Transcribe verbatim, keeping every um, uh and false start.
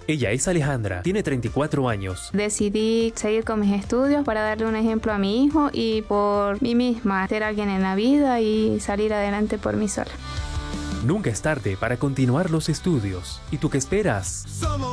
Ella es Alejandra, tiene treinta y cuatro años. Decidí seguir con mis estudios para darle un ejemplo a mi hijo y por mí misma, ser alguien en la vida y salir adelante por mí sola. Nunca es tarde para continuar los estudios. ¿Y tú qué esperas?